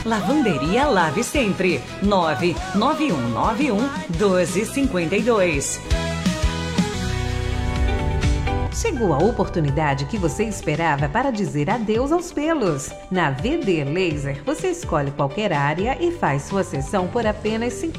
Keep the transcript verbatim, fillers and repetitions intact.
Lavanderia Lave Sempre. nove nove um nove um doze cinquenta e dois. Chegou a oportunidade que você esperava para dizer adeus aos pelos. Na V D Laser, você escolhe qualquer área e faz sua sessão por apenas cinquenta